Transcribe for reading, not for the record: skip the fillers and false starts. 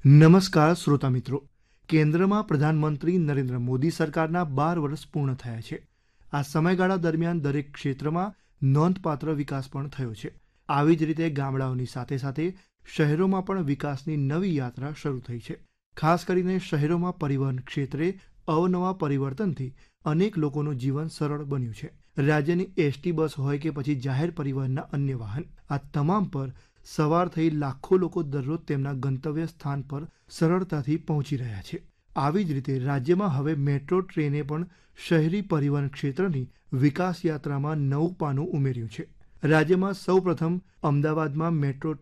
નમસ્કાર શ્રોતા મિત્રો. કેન્દ્રમાં પ્રધાનમંત્રી નરેન્દ્ર મોદી સરકારના 12 વર્ષ પૂર્ણ થયા છે. આ સમયગાળા દરમિયાન દરેક ક્ષેત્રમાં નોંધપાત્ર વિકાસ પણ થયો છે. આવી જ રીતે ગામડાઓની સાથે સાથે શહેરોમાં પણ વિકાસની નવી યાત્રા શરૂ થઈ છે. ખાસ કરીને શહેરોમાં પરિવહન ક્ષેત્રે અવનવા પરિવર્તનથી અનેક લોકોનું જીવન સરળ બન્યું છે. રાજ્યની એસટી બસ હોય કે પછી જાહેર પરિવહનના અન્ય વાહન, આ તમામ પર સવાર થઈ લાખો લોકો દરરોજ તેમના ગંતવ્ય સ્થાન પર સરળતાથી પહોંચી રહ્યા છે. આવી જ રીતે રાજ્યમાં હવે મેટ્રો ટ્રેને પણ શહેરી પરિવહન ક્ષેત્રની વિકાસ યાત્રામાં નવું પાનું ઉમેર્યું છે. રાજ્યમાં સૌપ્રથમ અમદાવાદમાં મેટ્રો